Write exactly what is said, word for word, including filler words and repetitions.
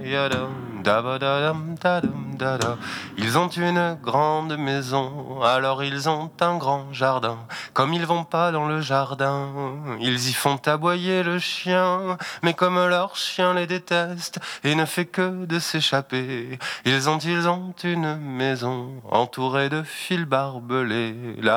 Ils ont une grande maison, alors ils ont un grand jardin. Comme ils vont pas dans le jardin, ils y font aboyer le chien. Mais comme leur chien les déteste et ne fait que de s'échapper, ils ont, ils ont une maison entourée de fils barbelés. Là